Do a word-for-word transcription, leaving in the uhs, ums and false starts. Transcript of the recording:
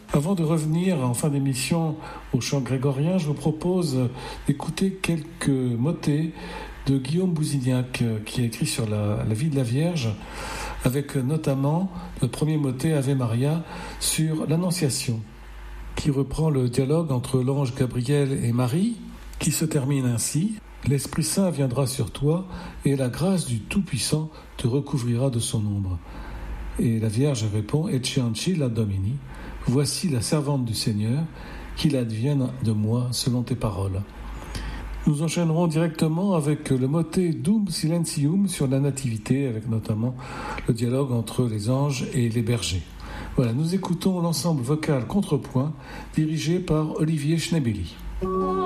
Avant de revenir en fin d'émission au chant grégorien, je vous propose d'écouter quelques motets de Guillaume Bousignac qui a écrit sur la, la vie de la Vierge, avec notamment le premier motet Ave Maria sur l'Annonciation, qui reprend le dialogue entre l'ange Gabriel et Marie, qui se termine ainsi: L'Esprit Saint viendra sur toi et la grâce du Tout-Puissant te recouvrira de son ombre. Et la Vierge répond: Ecce ancilla Domini, voici la servante du Seigneur, qu'il advienne de moi selon tes paroles. Nous enchaînerons directement avec le motet Dum Silentium sur la Nativité, avec notamment le dialogue entre les anges et les bergers. Voilà, nous écoutons l'ensemble vocal Contrepoint dirigé par Olivier Schnebeli.